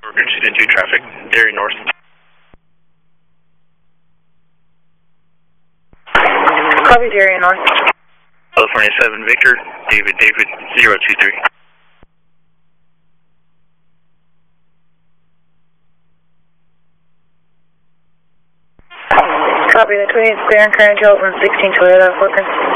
Emergency 2 traffic, Darien North. Copy, Darien North. California 7 Victor, David 023. Copy, the 28th clear and current Hilton 16 Toyota, Footprint.